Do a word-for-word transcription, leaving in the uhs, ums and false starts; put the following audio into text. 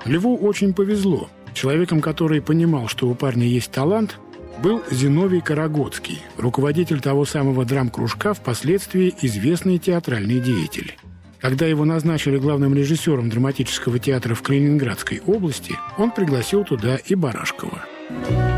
Льву очень повезло. Человеком, который понимал, что у парня есть талант, был Зиновий Карагодский, руководитель того самого драм-кружка, впоследствии известный театральный деятель. Когда его назначили главным режиссером драматического театра в Калининградской области, он пригласил туда и Барашкова.